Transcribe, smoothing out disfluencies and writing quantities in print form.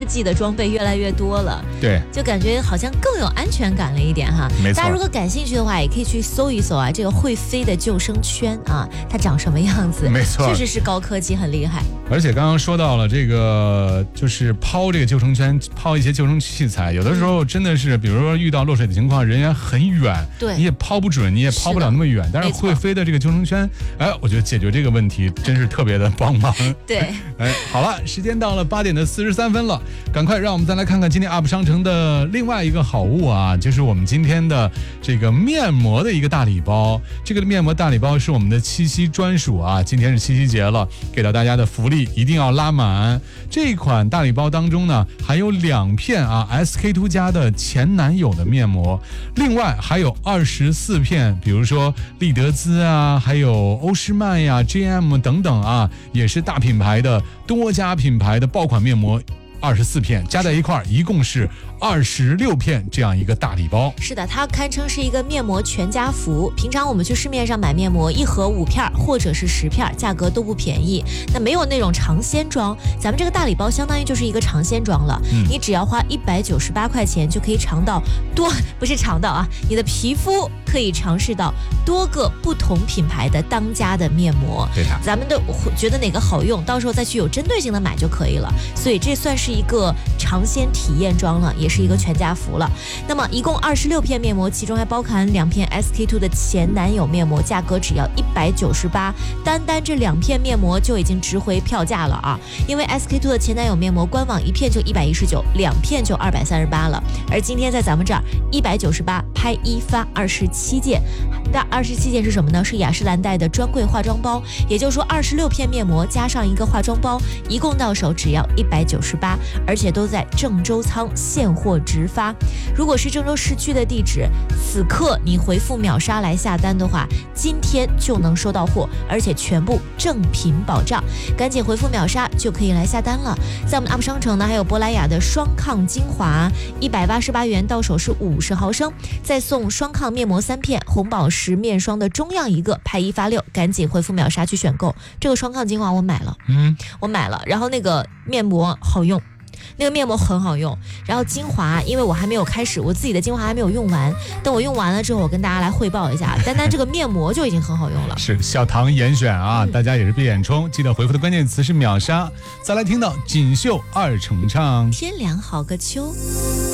技的装备越来越多了， 对， 就感觉好像更有安全感了一点哈。 没错。 大家如果感兴趣的话，也可以去搜一搜啊，这个会飞的救生圈啊，它长什么样子？ 没错， 确实是高科技，很厉害。 而且刚刚说到了这个，就是抛这个救生圈，抛一些救生器材，有的时候真的是，比如说遇到落水的情况，人员很远， 对， 你也抛不准，你也抛不了那么远。但是会飞的这个救生圈，哎，我觉得解决这个问题真是特别的帮忙。 对， 哎，好了，时间到了8点43分了，赶快让我们再来看看今天 UP 商城的另外一个好物啊，就是我们今天的这个面膜的一个大礼包。这个面膜大礼包是我们的七夕专属啊，今天是七夕节了，给到大家的福利一定要拉满。这款大礼包当中呢，还有2片啊 SK2 家的前男友的面膜，另外还有24片，比如说丽德姿啊，还有欧诗漫呀、JM 等等啊，也是大品牌的多家品牌的爆款面膜。24片加在一块儿，一共是26片这样一个大礼包。 是的，它堪称是一个面膜全家福。平常我们去市面上买面膜，一盒5片或者是10片，价格都不便宜。那没有那种尝鲜装，咱们这个大礼包相当于就是一个尝鲜装了。你只要花198块钱就可以尝到不是尝到啊，你的皮肤可以尝试到多个不同品牌的当家的面膜。 对的， 咱们都觉得哪个好用，到时候再去有针对性的买就可以了。所以这算是一个尝鲜体验装了，也是一个全家福了。那么一共26片面膜，其中还包含2片 SK2 的前男友面膜，价格只要198，单这2片面膜就已经值回票价了啊！因为 SK2 的前男友面膜官网1片就119，2片就238了。而今天在咱们这儿198拍1发27件，那27件是什么呢？是雅诗兰黛的专柜化妆包，也就是说26片面膜加上一个化妆包，一共到手只要198，而且都在郑州仓现货直发。如果是郑州市区的地址，此刻你回复秒杀来下单的话，今天就能收到货，而且全部正品保障，赶紧回复秒杀就可以来下单了。在我们 UP 商城呢，还有珀莱雅的双抗精华，188元到手是50毫升，再送双抗面膜3片，红宝石面霜的中样1个，拍1发6，赶紧回复秒杀去选购。这个双抗精华我买了，我买了，然后那个面膜好用。那个面膜很好用，然后精华，因为我还没有开始，我自己的精华还没有用完，等我用完了之后，我跟大家来汇报一下。单这个面膜就已经很好用了。 是小唐严选啊，大家也是闭眼冲，记得回复的关键词是秒杀。再来听到锦绣2重唱， 天凉好个秋。